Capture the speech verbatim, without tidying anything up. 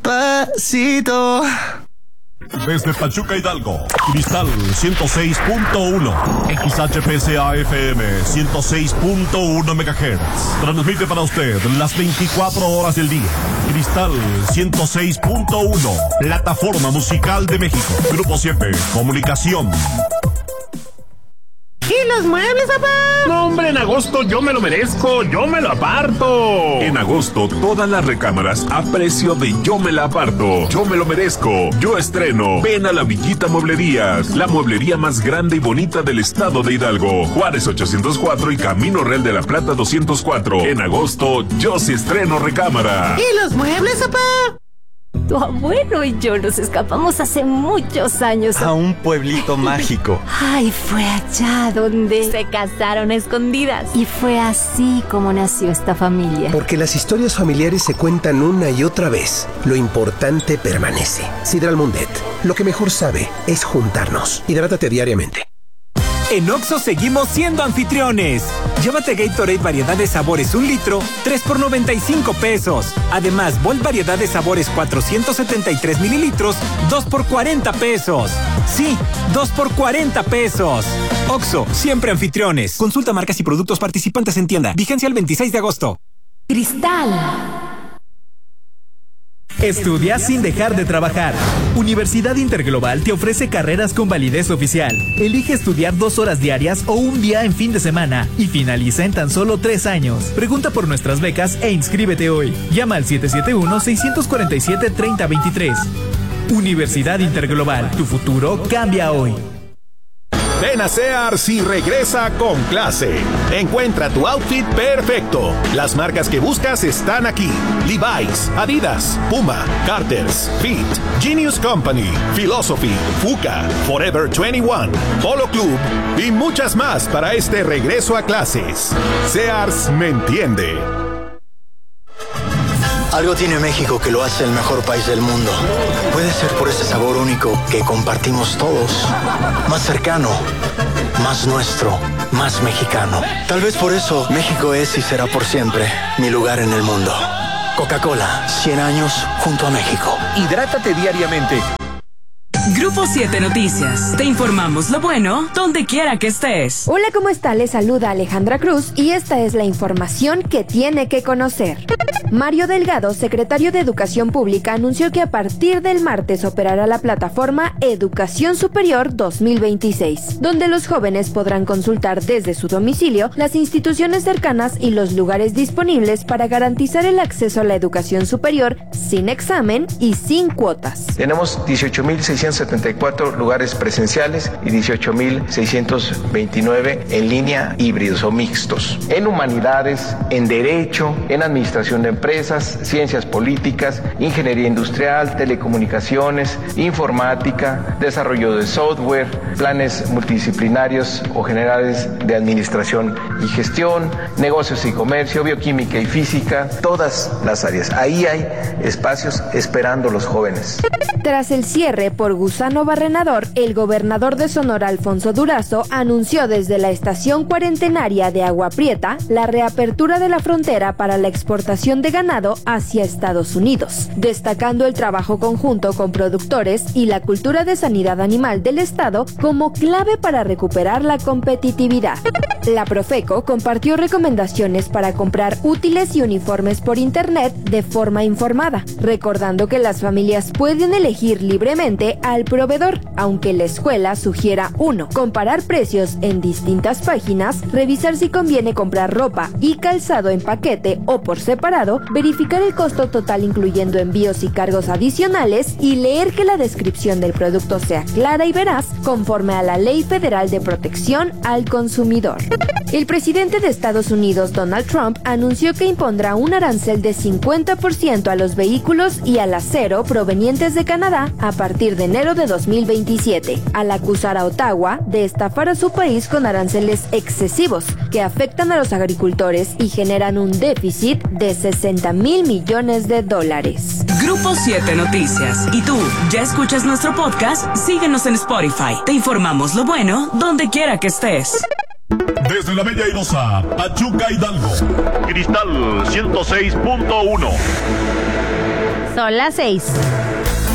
Despacito. Desde Pachuca, Hidalgo, Cristal ciento seis punto uno, X H P C A F M ciento seis punto uno megahertz. Transmite para usted las veinticuatro horas del día. Cristal ciento seis punto uno, plataforma musical de México. Grupo siete, comunicación. ¿Y los muebles, papá? No, hombre, en agosto yo me lo merezco, yo me lo aparto. En agosto, todas las recámaras a precio de yo me la aparto. Yo me lo merezco, yo estreno. Ven a la Villita Mueblerías, la mueblería más grande y bonita del estado de Hidalgo. Juárez ochocientos cuatro y Camino Real de la Plata doscientos cuatro. En agosto, yo sí estreno recámara. ¿Y los muebles, papá? Tu abuelo y yo nos escapamos hace muchos años a un pueblito mágico. Ay, fue allá donde se casaron a escondidas. Y fue así como nació esta familia. Porque las historias familiares se cuentan una y otra vez. Lo importante permanece. Sidral Mundet, lo que mejor sabe es juntarnos. Hidrátate diariamente. En Oxxo seguimos siendo anfitriones. Llévate Gatorade variedad de sabores un litro, tres por noventa y cinco pesos. Además, Volt variedad de sabores cuatrocientos setenta y tres mililitros, dos por cuarenta pesos. Sí, dos por cuarenta pesos. Oxxo, siempre anfitriones. Consulta marcas y productos participantes en tienda. Vigencia el veintiséis de agosto. Cristal. Estudia sin dejar de trabajar. Universidad Interglobal te ofrece carreras con validez oficial. Elige estudiar dos horas diarias o un día en fin de semana y finaliza en tan solo tres años. Pregunta por nuestras becas e inscríbete hoy. Llama al siete siete uno, seis cuatro siete, tres cero dos tres. Universidad Interglobal, tu futuro cambia hoy. Ven a Sears y regresa con clase. Encuentra tu outfit perfecto. Las marcas que buscas están aquí: Levi's, Adidas, Puma, Carter's, Fit, Genius Company, Philosophy, Fuka, Forever veintiuno, Polo Club y muchas más para este regreso a clases. Sears me entiende. Algo tiene México que lo hace el mejor país del mundo. Puede ser por ese sabor único que compartimos todos. Más cercano, más nuestro, más mexicano. Tal vez por eso México es y será por siempre mi lugar en el mundo. Coca-Cola, cien años junto a México. Hidrátate diariamente. Grupo siete Noticias. Te informamos lo bueno donde quiera que estés. Hola, ¿cómo está? Les saluda Alejandra Cruz y esta es la información que tiene que conocer. Mario Delgado, secretario de Educación Pública, anunció que a partir del martes operará la plataforma Educación Superior dos mil veintiséis, donde los jóvenes podrán consultar desde su domicilio las instituciones cercanas y los lugares disponibles para garantizar el acceso a la educación superior sin examen y sin cuotas. Tenemos dieciocho mil seiscientos setenta y cuatro lugares presenciales y dieciocho mil seiscientos veintinueve en línea, híbridos o mixtos. En humanidades, en derecho, en administración de empresas, ciencias políticas, ingeniería industrial, telecomunicaciones, informática, desarrollo de software, planes multidisciplinarios o generales de administración y gestión, negocios y comercio, bioquímica y física, todas las áreas. Ahí hay espacios esperando los jóvenes. Tras el cierre por gusano barrenador, el gobernador de Sonora, Alfonso Durazo, anunció desde la estación cuarentenaria de Agua Prieta la reapertura de la frontera para la exportación de ganado hacia Estados Unidos, destacando el trabajo conjunto con productores y la cultura de sanidad animal del estado como clave para recuperar la competitividad. La Profeco compartió recomendaciones para comprar útiles y uniformes por internet de forma informada, recordando que las familias pueden elegir libremente al proveedor, aunque la escuela sugiera uno, comparar precios en distintas páginas, revisar si conviene comprar ropa y calzado en paquete o por separado, verificar el costo total incluyendo envíos y cargos adicionales y leer que la descripción del producto sea clara y veraz conforme a la Ley Federal de Protección al Consumidor. El presidente de Estados Unidos, Donald Trump, anunció que impondrá un arancel de cincuenta por ciento a los vehículos y al acero provenientes de Canadá a partir de enero de dos mil veintisiete, al acusar a Ottawa de estafar a su país con aranceles excesivos que afectan a los agricultores y generan un déficit de sesenta mil millones de dólares. Grupo siete Noticias. ¿Y tú, ya escuchas nuestro podcast? Síguenos en Spotify. Te informamos lo bueno donde quiera que estés. Desde la Bella Airosa, Pachuca, Hidalgo, Cristal ciento seis punto uno. Son las seis.